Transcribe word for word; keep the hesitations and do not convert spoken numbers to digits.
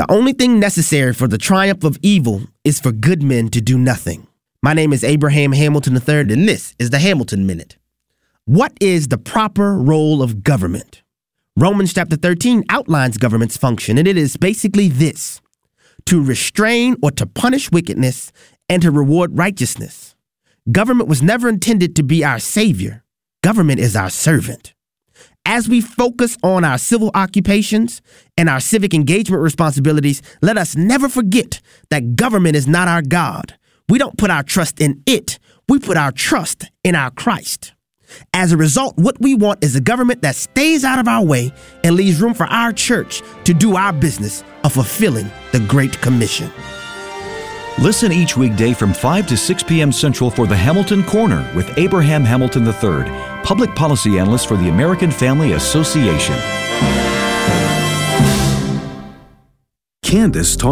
The only thing necessary for the triumph of evil is for good men to do nothing. My name is Abraham Hamilton the third, and this is the Hamilton Minute. What is the proper role of government? Romans chapter thirteen outlines government's function, and it is basically this: to restrain or to punish wickedness and to reward righteousness. Government was never intended to be our savior. Government is our servant. As we focus on our civil occupations and our civic engagement responsibilities, let us never forget that government is not our God. We don't put our trust in it. We put our trust in our Christ. As a result, what we want is a government that stays out of our way and leaves room for our church to do our business of fulfilling the Great Commission. Listen each weekday from five to six p.m. Central for the Hamilton Corner with Abraham Hamilton the third, Public Policy Analyst for the American Family Association. Candace talks